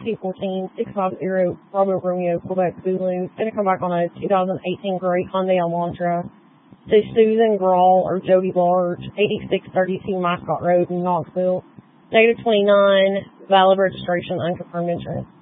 P14 650 Bravo Romeo Quebec Zulu. It's going to come back on a 2018 gray Hyundai Elantra. To Susan Grawl or Jody Large, 8632 Mascot Road in Knoxville. -29, valid registration, unconfirmed insurance.